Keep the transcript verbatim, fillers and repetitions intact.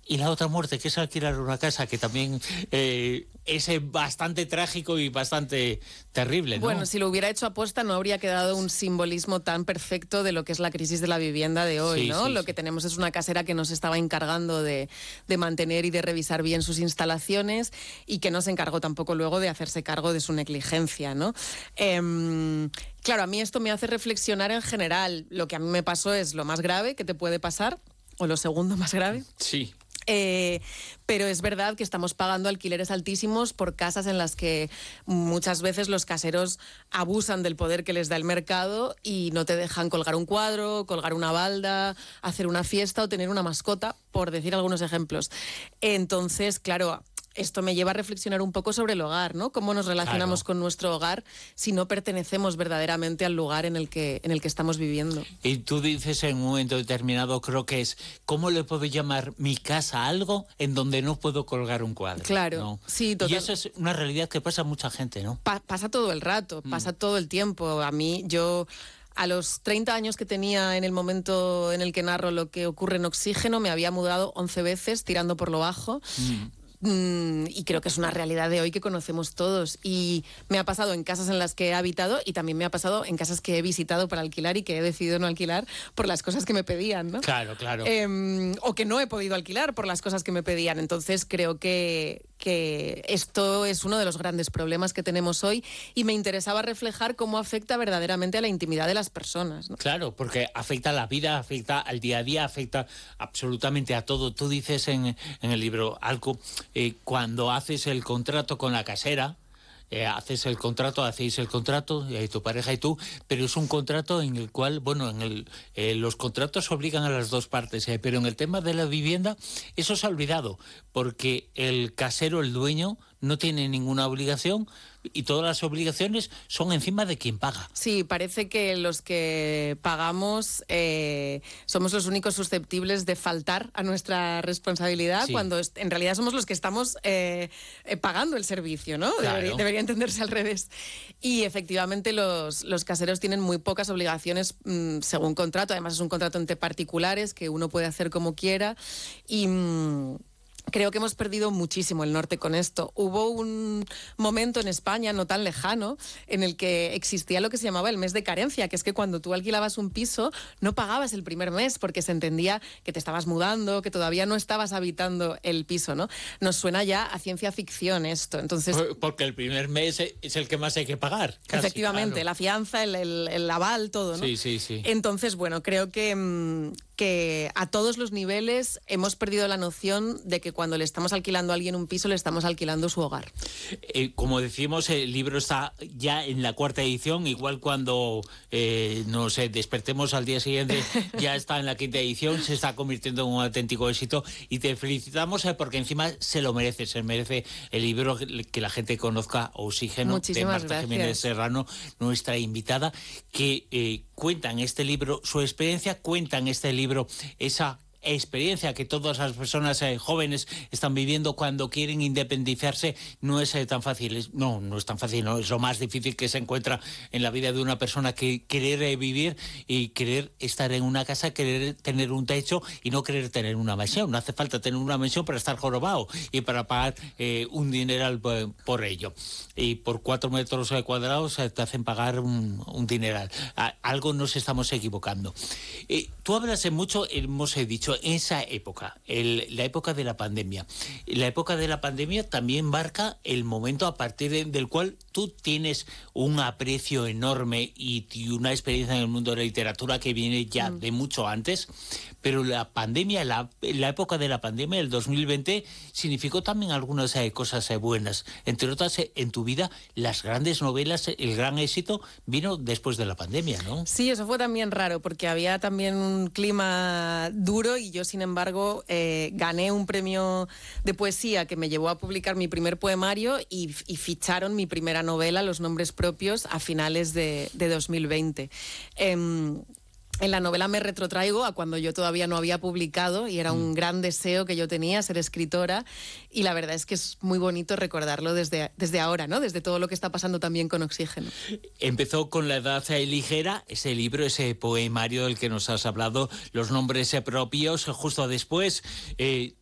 Y la otra muerte, que es alquilar una casa, que también eh, es bastante trágico y bastante terrible, ¿no? Bueno, si lo hubiera hecho aposta no habría quedado un simbolismo tan perfecto de lo que es la crisis de la vivienda de hoy, sí, ¿no? Sí, lo sí. que tenemos es una casera que nos estaba encargando de, de mantener y de revisar bien sus instalaciones y que no se encargó tampoco luego de hacerse cargo de su negligencia, ¿no? Eh, claro, a mí esto me hace reflexionar en general. Lo que a mí me pasó es lo más grave que te puede pasar, o lo segundo más grave. Sí. Eh, pero es verdad que estamos pagando alquileres altísimos por casas en las que muchas veces los caseros abusan del poder que les da el mercado y no te dejan colgar un cuadro, colgar una balda, hacer una fiesta o tener una mascota, por decir algunos ejemplos. Entonces, claro, esto me lleva a reflexionar un poco sobre el hogar, ¿no? Cómo nos relacionamos Claro. con nuestro hogar si no pertenecemos verdaderamente al lugar en el que, en el que estamos viviendo. Y tú dices en un momento determinado, creo que es, ¿cómo le puedo llamar mi casa a algo en donde no puedo colgar un cuadro? Claro, ¿no? sí, total. Y eso es una realidad que pasa a mucha gente, ¿no? Pa- pasa todo el rato, Mm. pasa todo el tiempo. A mí, yo... A los treinta años que tenía en el momento en el que narro lo que ocurre en Oxígeno, me había mudado once veces tirando por lo bajo. Mm. Mm, y creo que es una realidad de hoy que conocemos todos. Y me ha pasado en casas en las que he habitado y también me ha pasado en casas que he visitado para alquilar y que he decidido no alquilar por las cosas que me pedían, ¿no? Claro, claro. Eh, o que no he podido alquilar por las cosas que me pedían. Entonces creo que, que esto es uno de los grandes problemas que tenemos hoy y me interesaba reflejar cómo afecta verdaderamente a la intimidad de las personas, ¿no? Claro, porque afecta a la vida, afecta al día a día, afecta absolutamente a todo. Tú dices en, en el libro algo, eh, cuando haces el contrato con la casera, Eh, haces el contrato, hacéis el contrato, eh, tu pareja y tú, pero es un contrato en el cual, bueno, en el, eh, los contratos obligan a las dos partes, eh, pero en el tema de la vivienda eso se ha olvidado, porque el casero, el dueño, no tiene ninguna obligación y todas las obligaciones son encima de quien paga. Sí, parece que los que pagamos eh, somos los únicos susceptibles de faltar a nuestra responsabilidad, Sí. cuando est- en realidad somos los que estamos eh, eh, pagando el servicio, ¿no? Claro. Debería, debería entenderse al revés. Y efectivamente los, los caseros tienen muy pocas obligaciones mm, según contrato. Además es un contrato entre particulares que uno puede hacer como quiera y... Mm, creo que hemos perdido muchísimo el norte con esto. Hubo un momento en España, no tan lejano, en el que existía lo que se llamaba el mes de carencia, que es que cuando tú alquilabas un piso no pagabas el primer mes porque se entendía que te estabas mudando, que todavía no estabas habitando el piso, ¿no? Nos suena ya a ciencia ficción esto. Entonces, porque el primer mes es el que más hay que pagar. Casi, efectivamente, claro. la fianza, el, el, el aval, todo, ¿no? Sí, sí, sí. Entonces, bueno, creo que, mmm, que a todos los niveles hemos perdido la noción de que cuando le estamos alquilando a alguien un piso, le estamos alquilando su hogar. Eh, como decimos, el libro está ya en la cuarta edición, igual cuando eh, nos eh, despertemos al día siguiente, ya está en la quinta edición, se está convirtiendo en un auténtico éxito y te felicitamos eh, porque encima se lo merece, se merece el libro, que, que la gente conozca Oxígeno. Muchísimas de Marta gracias. Jiménez Serrano, nuestra invitada, que eh, cuenta en este libro su experiencia, cuenta en este libro esa experiencia que todas las personas eh, jóvenes están viviendo cuando quieren independizarse. No es eh, tan fácil, es, no, no es tan fácil, no, es lo más difícil que se encuentra en la vida de una persona, que querer eh, vivir y querer estar en una casa, querer tener un techo y no querer tener una mansión. No hace falta tener una mansión para estar jorobado y para pagar eh, un dineral por, por ello. Y por cuatro metros cuadrados eh, te hacen pagar un, un dineral. A, algo nos estamos equivocando. Eh, tú hablas de mucho, hemos eh, dicho, esa época, el, la época de la pandemia. La época de la pandemia también marca el momento a partir de, del cual tú tienes un aprecio enorme y, y una experiencia en el mundo de la literatura que viene ya mm. de mucho antes, pero la pandemia, la, la época de la pandemia, el dos mil veinte, significó también algunas eh, cosas eh, buenas. Entre otras, eh, en tu vida, las grandes novelas, el gran éxito vino después de la pandemia, ¿no? Sí, eso fue también raro, porque había también un clima duro y yo, sin embargo, eh, gané un premio de poesía que me llevó a publicar mi primer poemario y, y ficharon mi primera novela, Los nombres propios, a finales de, de dos mil veinte. Eh, En la novela me retrotraigo a cuando yo todavía no había publicado y era un mm. gran deseo que yo tenía, ser escritora, y la verdad es que es muy bonito recordarlo desde, desde ahora, ¿no? Desde todo lo que está pasando también con Oxígeno. Empezó con La edad ligera, ese libro, ese poemario del que nos has hablado, Los nombres propios. Justo después eh,